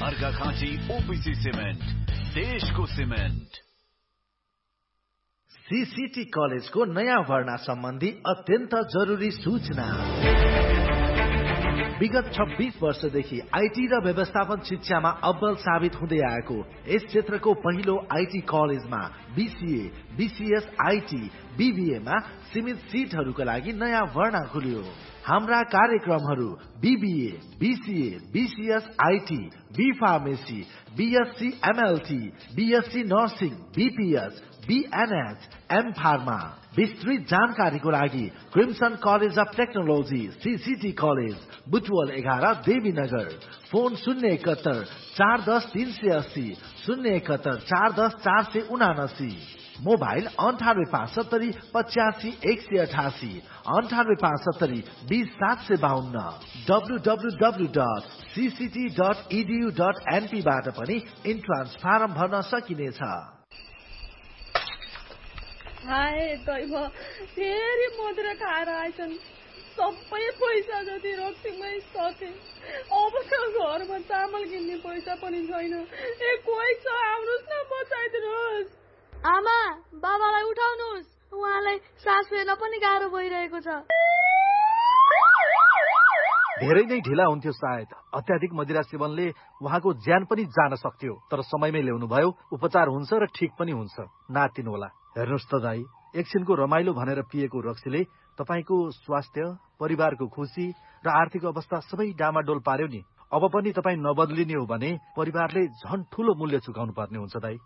Arghakhanchi OPC cement, देशको cement. CCT कलेजको नयाँ भर्ना सम्बन्धी अत्यन्त जरुरी सूचना। विगत 26 वर्षदेखि आईटी र व्यवस्थापन शिक्षामा अब्बल साबित हुँदै आएको यस क्षेत्रको पहिलो आईटी कलेजमा बीसीए, बीसीएस आईटी, बीबीएमा सीमित सिटहरूका लागि नयाँ भर्ना खुल्यो। हाम्रा कार्यक्रमहरू BBA, BCA, BCS IT, be pharmacy, BSc MLT, BSc nursing, BPS, बीएनएच, am pharma. विस्तृत जानकारीको लागि crimson college of technology CCT college, Butwal 11, Devinagar. Phone 071 410 380, 071 410 479। Mobile 98 85 188, 98 20 752। www.cct.edu.np बाट पनि इन्ट्रान्स फारम भर्न सकिनेछ। हाय दैव, फेरि मदिरा खाएर आइछन्। सबै पैसा जति रक्सीमै सके। अब त घरमा चामल किन्ने पैसा पनि छैन। ए कोही छ, आउनुहोस् न, बचाइदिनुहोस्। आमा, बाबालाई उठाउनुहोस्, उहाँलाई सास फेर्न पनि गाह्रो भइरहेको छ। धेरै नै ढिला हुन्थ्यो सायद। अत्याधिक मदिरा सेवनले उहाँको ज्यान पनि जान सक्थ्यो, तर समयमै ल्याउनु भयो। उपचार हुन्छ र ठीक पनि हुन्छ। नातिनु होला। हेर्नुहोस् त दाई, एकछिनको रमाइलो भनेर पिएको रक्सीले तपाईको स्वास्थ्य, परिवारको खुसी र आर्थिक अवस्था सबै डामाडोल पार्यो नि। अब पनि तपाई नबदलिने हो भने परिवारले झन् ठूलो मूल्य चुकाउनु पर्ने हुन्छ दाई।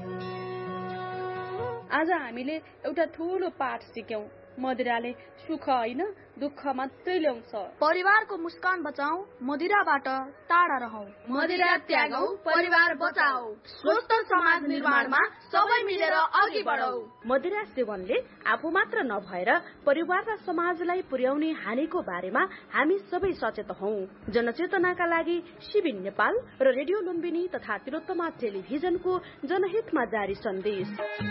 आज हामीले एउटा ठूलो पाठ सिक्यौं। मदिराले सुख होइन, दुःख मात्रै ल्याउँछ। परिवारको मुस्कान बचाऊ, मदिराबाट टाढा रहौ। मदिरा त्यागौ, परिवार बचाऊ। स्वस्थ समाज निर्माणमा सबै मिलेर अघि बढौ। मदिरा सेवनले आफू मात्र नभएर परिवार र समाजलाई पुर्याउने हानिको बारेमा हामी सबै सचेत हौ। जनचेतनाका लागि शिविर नेपाल र रेडियो लुम्बिनी तथा तिलोत्तमा टेलिभिजनको जनहितमा जारी सन्देश।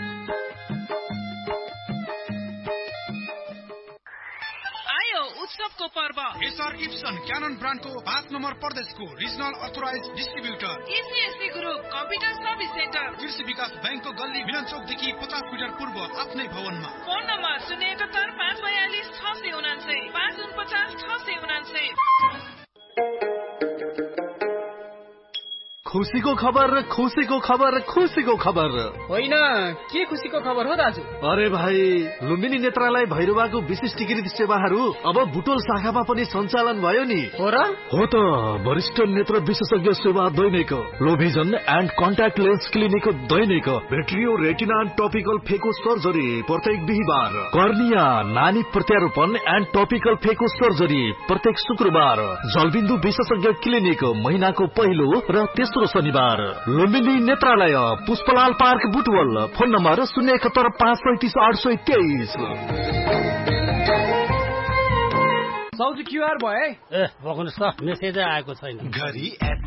उत्सवको पर्व एसआर इप्सन क्यानन ब्रान्डको 5 नम्बर प्रदेशको regional authorise distributor एसीएससी group computer service centre, कृषि विकास बैंकको गल्ली मिलन चौकदेखि 50 मिटर पूर्व आफ्नै भवनमा। Phone number 071 542 679 549 679। खुसीको खबर, खुसीको खबर, खुसीको खबर। होइन, के खुसीको खबर हो दाजु? अरे भाइ, लुम्बिनी नेत्रालय भैरवाको विशिष्टीकृत सेवाहरू अब बुटोल शाखामा पनि सञ्चालन भयो नि। हो र? हो त। वरिष्ठ नेत्र विशेषज्ञ सेवा दैनिक, लो vision and contact lens clinic Dainik, भेट्रियो retina topical फेको सर्जरी प्रत्येक बिहीबार, कर्निया नानी प्रत्यारोपण एन्ड टपिकल फेको सर्जरी प्रत्येक शुक्रबार, जलबिन्दु विशेषज्ञ क्लिनिक महिनाको पहिलो र तेस्रो शनिबार। लुम्बिनी नेत्रालय, Pushpalal park, Butwal. Phone number 071 535 823। सौजी QR भयो है? ए बग्नुस् त, मेसेजै आएको छैन। घरी